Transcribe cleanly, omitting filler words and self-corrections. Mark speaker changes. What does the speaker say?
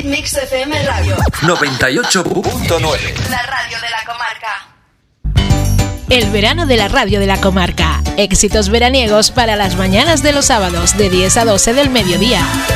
Speaker 1: Mix FM Radio
Speaker 2: 98.9.
Speaker 1: La radio de la comarca.
Speaker 3: El verano de la radio de la comarca. Éxitos veraniegos para las mañanas de los sábados de 10 a 12 del mediodía.